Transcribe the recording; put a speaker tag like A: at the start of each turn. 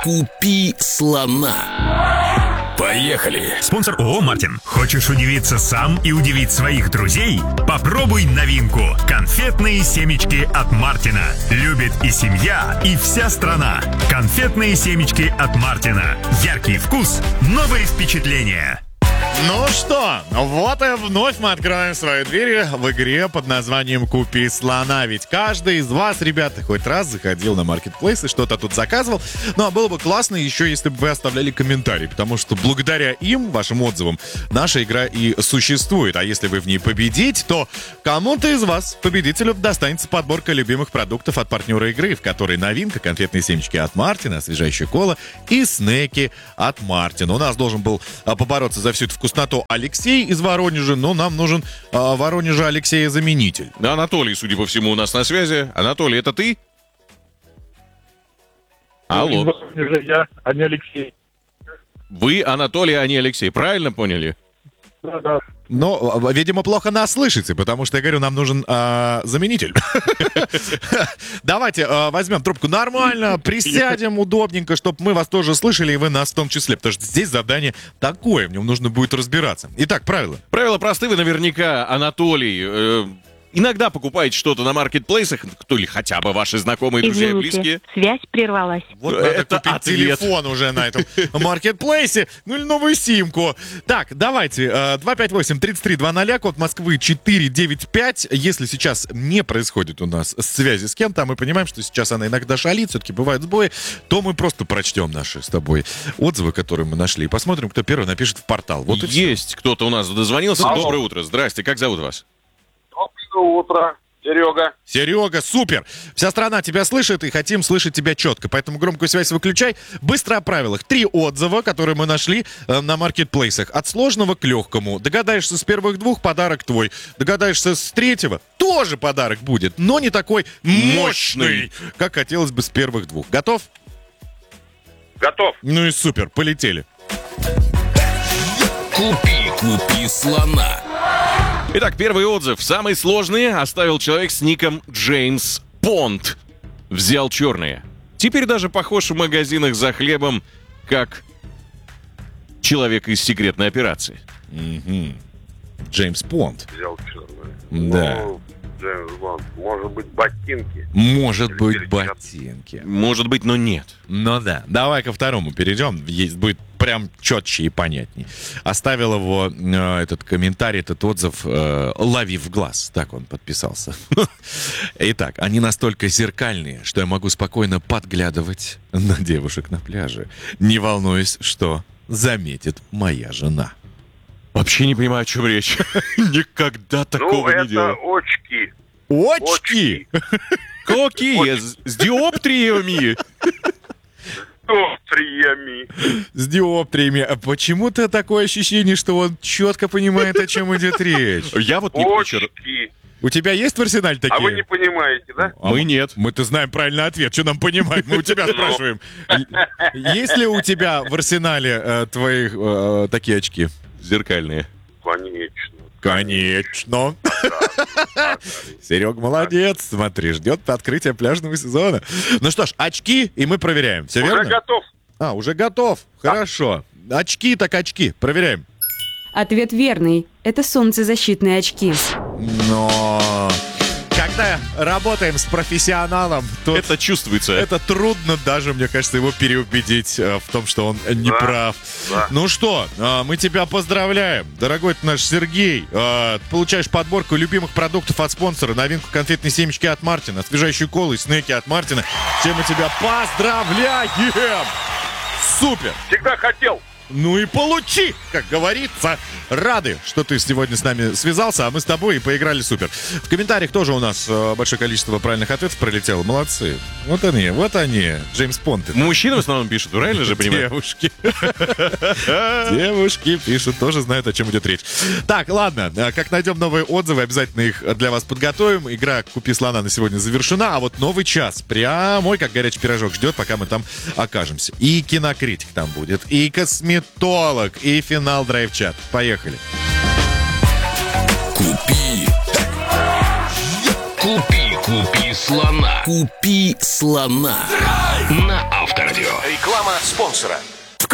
A: Купи слона. Поехали!
B: Спонсор ООО «Мартин». Хочешь удивиться сам и удивить своих друзей? Попробуй новинку. Конфетные семечки от Мартина. Любит и семья, и вся страна. Конфетные семечки от Мартина. Яркий вкус, новые впечатления.
C: Ну что, вот и вновь мы открываем свои двери в игре под названием «Купи слона». Ведь каждый из вас, ребята, хоть раз заходил на Marketplace и что-то тут заказывал. Ну, а было бы классно еще, если бы вы оставляли комментарии, потому что благодаря им, вашим отзывам, наша игра и существует. А если вы в ней победите, то кому-то из вас, победителю, достанется подборка любимых продуктов от партнера игры, в которой новинка — конфетные семечки от Мартина, освежающая кола и снеки от Мартина. У нас должен был побороться за всю эту вкусноту Алексей из Воронежа, но нам нужен в Воронеже Алексея заменитель.
D: Анатолий, судя по всему, у нас на связи. Анатолий, это ты? Алло.
E: Я, а не Алексей.
D: Вы Анатолий, а не Алексей. Правильно поняли?
E: Да.
C: Но, видимо, плохо нас слышите, потому что, я говорю, нам нужен заменитель. Давайте возьмем трубку нормально, присядем удобненько, чтобы мы вас тоже слышали, и вы нас в том числе, потому что здесь задание такое, в нем нужно будет разбираться. Итак, правила.
D: Правила просты, вы наверняка, Анатолий, иногда покупаете что-то на маркетплейсах, кто или хотя бы ваши знакомые, друзья и близкие.
F: Связь прервалась.
C: Вот надо
D: Это
C: купить
D: ответ.
C: телефон уже на этом маркетплейсе, ну или новую симку. Так, давайте, 258-3320, код Москвы 495. Если сейчас не происходит у нас связи с кем-то, а мы понимаем, что сейчас она иногда шалит, все-таки бывают сбои, то мы просто прочтем наши с тобой отзывы, которые мы нашли, и посмотрим, кто первый напишет в портал. Вот и всё.
D: Есть кто-то у нас дозвонился.
E: Алло.
D: Доброе утро. Здрасте, как зовут вас?
E: Доброе утро, Серега.
C: Серега, супер! Вся страна тебя слышит, и хотим слышать тебя четко. Поэтому громкую связь выключай. Быстро о правилах. 3 отзыва, которые мы нашли на маркетплейсах. От сложного к легкому. Догадаешься с первых 2 — подарок твой. Догадаешься с 3-го — тоже подарок будет, но не такой мощный, как хотелось бы с первых 2. Готов?
E: Готов.
C: Ну и супер, полетели.
A: Купи слона.
D: Итак, первый отзыв. Самый сложный оставил человек с ником Джеймс Понт. Взял черные. Теперь даже похож в магазинах за хлебом, как человек из секретной операции.
C: Джеймс Понт.
E: Взял черный.
C: Да.
E: Ну, Джеймс Бонд. Может быть, ботинки.
C: Может быть,
E: перчатки.
C: ботинки.
D: Может быть, но нет.
C: Ну да. Давай ко второму перейдем. Есть, будет прям четче и понятней. Оставил его этот комментарий, этот отзыв «Лови в глаз». Так он подписался. Итак, они настолько зеркальные, что я могу спокойно подглядывать на девушек на пляже, не волнуясь, что заметит моя жена.
D: Вообще не понимаю, о чем речь. Никогда такого не
E: это
D: делал.
E: очки.
C: Очки!
D: Какие? С диоптриями.
E: Диоптриями.
C: С диоптриями. А почему-то такое ощущение, что он четко понимает, о чем идет речь.
D: Я вот не хочу.
E: Очки.
C: У тебя есть в арсенале такие?
E: А вы не понимаете, да?
D: Мы нет.
C: Мы-то знаем правильный ответ. Что нам понимать? Мы у тебя спрашиваем. Есть ли у тебя в арсенале твоих такие очки?
D: Зеркальные.
E: Конечно.
C: Конечно. Серега молодец. Смотри, ждет открытия пляжного сезона. Ну что ж, очки, и мы проверяем. Все
E: Уже
C: верно?
E: готов.
C: Уже готов. Хорошо. Очки так очки. Проверяем.
F: Ответ верный. Это солнцезащитные очки.
C: Но когда работаем с профессионалом, то
D: Это чувствуется.
C: это трудно даже, мне кажется, его переубедить в том, что он не
E: Да,
C: прав.
E: да.
C: Ну что, мы тебя поздравляем, дорогой ты наш Сергей. Ты получаешь подборку любимых продуктов от спонсора, новинку конфетные семечки от Мартина, освежающую колу и снеки от Мартина. С чем мы тебя поздравляем! Супер!
E: Всегда хотел.
C: Ну и получи, как говорится. Рады, что ты сегодня с нами связался, а мы с тобой и поиграли супер. В комментариях тоже у нас большое количество правильных ответов пролетело. Молодцы. Вот они, Джеймс Понт.
D: Мужчины в основном пишут, правильно же понимаю?
C: Девушки. Девушки пишут, тоже знают, о чем идет речь. Так, ладно, как найдем новые отзывы, обязательно их для вас подготовим. Игра «Купи слона» на сегодня завершена, а вот новый час прямой, как горячий пирожок, ждет, пока мы там окажемся. И кинокритик там будет, и косметолог, и финал драйв-чат. Поехали.
A: Купи слона. Купи слона. На Авторадио.
G: Реклама спонсора.